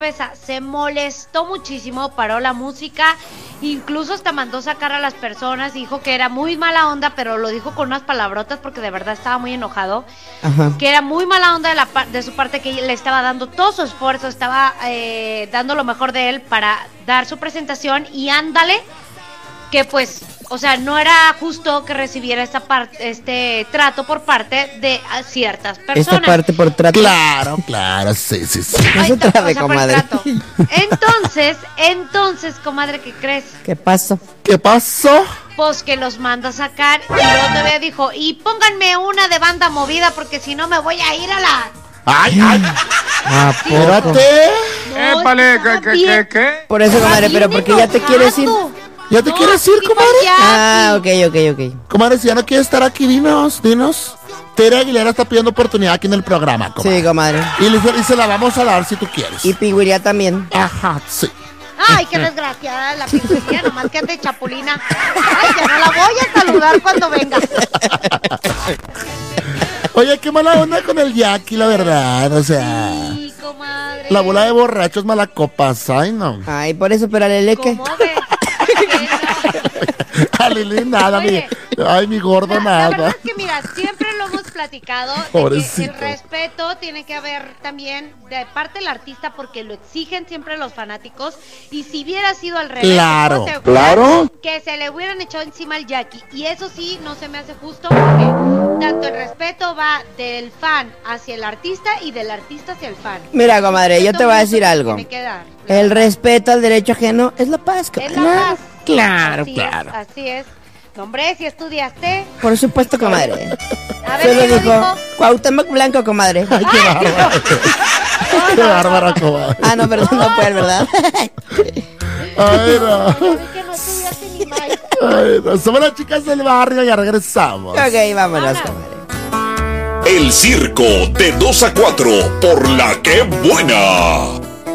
se molestó muchísimo, paró la música, incluso hasta mandó sacar a las personas, dijo que era muy mala onda, pero lo dijo con unas palabrotas porque de verdad estaba muy enojado. Ajá. Que era muy mala onda de su parte, que le estaba dando todo su esfuerzo, estaba dando lo mejor de él para dar su presentación y ándale, que pues, o sea, no era justo que recibiera este trato por parte de ciertas personas. Esta parte por trato. Claro, sí. No se trate, comadre. Entonces, comadre, ¿qué crees? ¿Qué pasó? Pues que los manda a sacar y luego todavía dijo, y pónganme una de banda movida porque si no me voy a ir a la... ¡Ay! ¡Espérate! No, ¿Qué? Por eso, comadre, pero porque ya te quieres ir. ¿Ya te quieres ir, comadre? Ok. Comadre, si ya no quieres estar aquí, dinos. Tere Aguilera está pidiendo oportunidad aquí en el programa, comadre. Sí, comadre. Y se la vamos a dar si tú quieres. Y Piguiría también. Ajá, sí. Ay, qué desgraciada la Piguiría, nomás que ande chapulina. Ay, ya no la voy a saludar cuando venga. Oye, qué mala onda con el Jackie, la verdad, o sea. Sí, comadre. La bola de borrachos malacopas, ay, no. Ay, por eso, pero a Leleque. ¿Cómo ves? A Lili nada, mi gordo nada. La verdad es que mira, siempre lo hemos platicado de que el respeto tiene que haber también de parte del artista porque lo exigen siempre los fanáticos y si hubiera sido al revés, claro, que se le hubieran echado encima al Jackie y eso sí no se me hace justo porque tanto el respeto va del fan hacia el artista y del artista hacia el fan. Mira, comadre, yo te voy a decir algo. El respeto al derecho ajeno es la paz, comadre. Es la paz. Claro. Así es. Hombre, si estudiaste. Por supuesto, comadre. A ver, se lo dijo Cuauhtémoc Blanco, comadre. Ay, qué bárbaro. Qué bárbara, comadre. Ah, no, perdón, no puede, ¿verdad? Ay, no. Que no estudiaste ni más. Ay, no. Somos las chicas del barrio, ya regresamos. Ok, vámonos, comadre. El circo de 2 a 4 por La Que Buena.